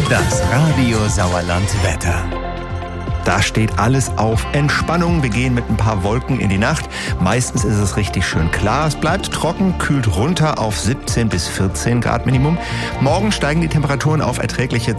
Das Radio Sauerland Wetter. Da steht alles auf Entspannung. Wir gehen mit ein paar Wolken in die Nacht. Meistens ist es richtig schön klar. Es bleibt trocken, kühlt runter auf 17 bis 14 Grad Minimum. Morgen steigen die Temperaturen auf erträgliche